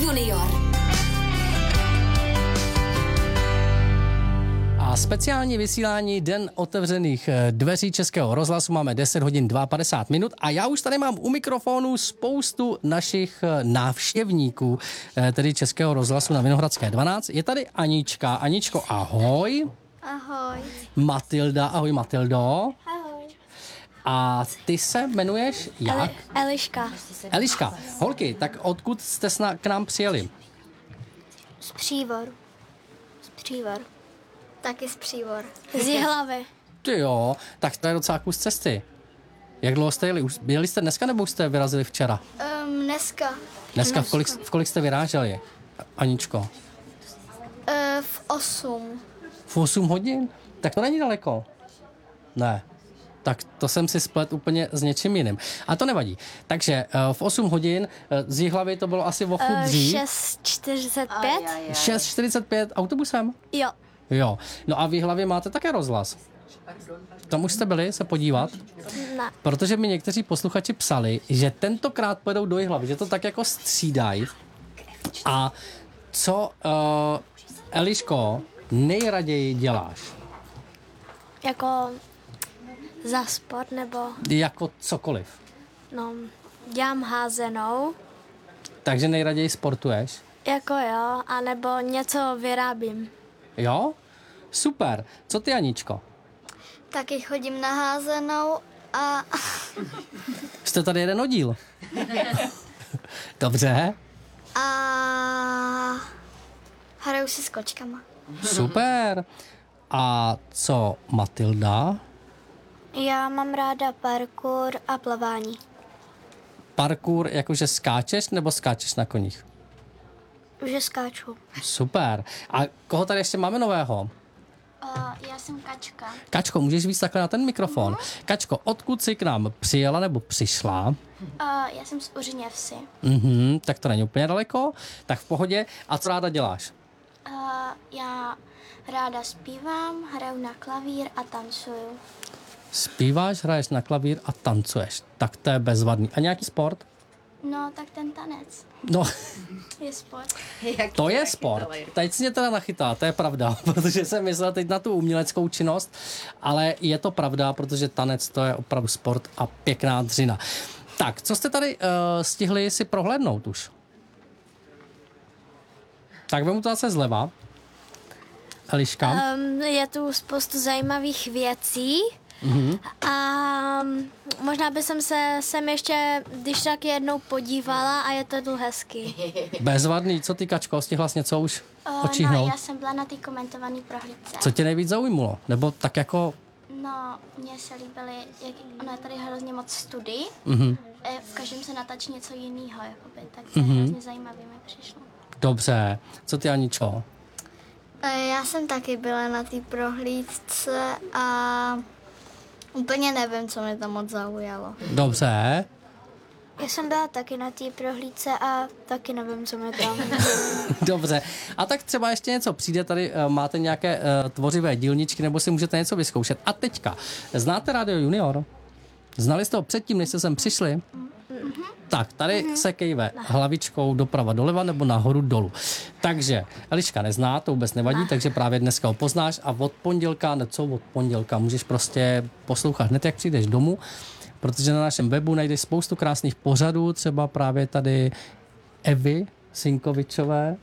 Junior. A speciální vysílání Den otevřených dveří Českého rozhlasu máme 10 hodin 52 minut a já už tady mám u mikrofonu spoustu našich návštěvníků, tedy Českého rozhlasu na Vinohradské 12. Je tady Anička. Aničko, ahoj. Ahoj. Matilda, ahoj Matildo. Ahoj. A ty se jmenuješ jak? Eliška. Eliška. Holky, tak odkud jste k nám přijeli? Z Přívoru. Taky z Přívor. Z Jihlavy. Ty jo, tak to je docela kus cesty. Jak dlouho jste jeli? Jeli jste dneska nebo jste vyrazili včera? Dneska. Dneska v kolik jste vyráželi, Aničko? V 8. V 8 hodin? Tak to není daleko. Ne. Tak to jsem si splet úplně s něčím jiným. A to nevadí. Takže v 8 hodin z Jihlavy to bylo asi o chlup dřív. 6:45. 6:45 autobusem? Jo. Jo. No a v Jihlavě máte také rozhlas. Tam už jste byli se podívat? Ne. Protože mi někteří posluchači psali, že tentokrát pojedou do Jihlavy, že to tak jako střídají. A co, Eliško, nejraději děláš? Jako za sport nebo Jako cokoliv. no, dělám házenou. Takže nejraději sportuješ? Jako jo, anebo něco vyrábím. Jo? Super. Co ty, Aničko? Taky chodím na házenou a Jste tady jeden oddíl. Dobře. hraju si s kočkama. Super. A co Matilda? Já mám ráda parkour a plavání. Parkour, jakože skáčeš nebo skáčeš na koních? Že skáču. Super. A koho tady ještě máme nového? Já jsem Kačka. Kačko, můžeš víc takhle na ten mikrofon? Kačko, odkud jsi k nám přijela nebo přišla? Já jsem z Uřiněvsi. Tak to není úplně daleko. Tak v pohodě. A co ráda děláš? Já ráda zpívám, hraju na klavír a tancuju. Zpíváš, hraješ na klavír a tancuješ. Tak to je bezvadný. A nějaký sport? No, tak ten tanec No, je sport. to je sport. Teď si mě teda nachytá, to je pravda, protože jsem myslel teď na tu uměleckou činnost, ale je to pravda, protože tanec to je opravdu sport a pěkná dřina. Tak, co jste tady stihli si prohlédnout už? Tak vemu to zase zleva. Eliška. Je tu spoustu zajímavých věcí. A možná by jsem se sem ještě, když tak jednou podívala a je to tu hezky. Bezvadný, co ty, Kačko, stihla jsi něco už očíhnout? No, já jsem byla na té komentované prohlídce. Co tě nejvíc zaujmulo? Nebo tak jako... No, mně se líbily, jak ono je tady hrozně moc studií. V každém se natačí něco jiného, jakoby, tak to je hrozně zajímavý mi přišlo. Dobře. Co ty, Aničo? Já jsem taky byla na té prohlídce a úplně nevím, co mě tam moc zaujalo. Dobře. Já jsem byla taky na té prohlídce a taky nevím, co mě tam... Dobře. A tak třeba ještě něco přijde, tady máte nějaké tvořivé dílničky, nebo si můžete něco vyzkoušet. A teďka, znáte Radio Junior? Znali jste ho předtím, než jste sem přišli? Tak, tady se kejve hlavičkou doprava doleva nebo nahoru dolů. Takže Eliška nezná, to vůbec nevadí, takže právě dneska ho poznáš a od pondělka můžeš prostě poslouchat hned, jak přijdeš domů, protože na našem webu najdeš spoustu krásných pořadů, třeba právě tady Evy Sinkovičové,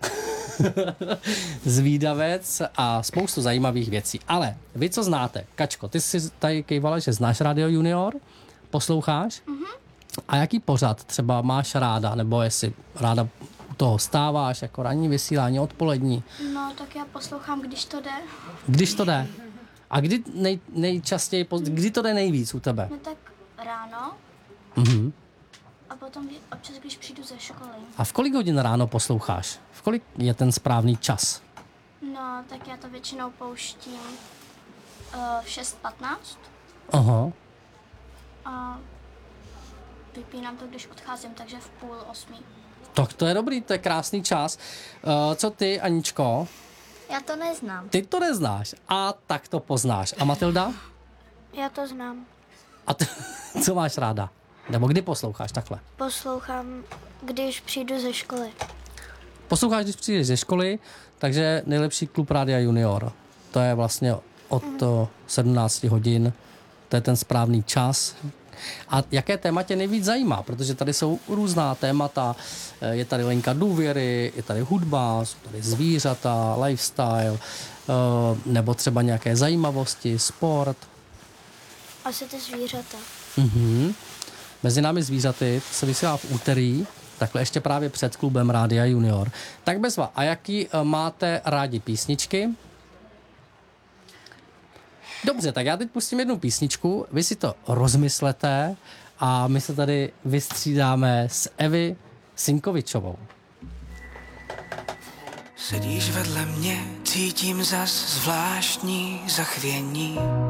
Zvídavec a spoustu zajímavých věcí. Ale vy, co znáte, Kačko, ty jsi tady kejvala, že znáš Radio Junior, posloucháš? A jaký pořad třeba máš ráda, nebo jestli ráda u toho stáváš, jako ranní vysílání, odpolední? No, tak já poslouchám, když to jde. Když to jde. A kdy nejčastěji, kdy to jde nejvíc u tebe? No tak ráno. A potom občas, když přijdu ze školy. A v kolik hodin ráno posloucháš? V kolik je ten správný čas? No, tak já to většinou pouštím v 6:15. Aha. A vypínám to, když odcházím, takže v 7:30. Tak to je dobrý, to je krásný čas. Co ty, Aničko? Já to neznám. Ty to neznáš. A tak to poznáš. A Matilda? Já to znám. A ty, co máš ráda? Nebo kdy posloucháš takhle? Poslouchám, když přijdu ze školy. Posloucháš, když přijdeš ze školy, takže nejlepší klub Rádia Junior. To je vlastně od 17 hodin, to je ten správný čas. A jaké téma tě nejvíc zajímá? Protože tady jsou různá témata. Je tady linka důvěry, je tady hudba, jsou tady zvířata, lifestyle, nebo třeba nějaké zajímavosti, sport. Asi ty zvířata. Mezi námi zvířaty se vysílá v úterý, takhle ještě právě před klubem Rádia Junior. Tak bezva, a jaký máte rádi písničky? Dobře, tak já teď pustím jednu písničku, vy si to rozmyslete a my se tady vystřídáme s Evy Sinkovičovou. Sedíš vedle mě, cítím zas zvláštní zachvění.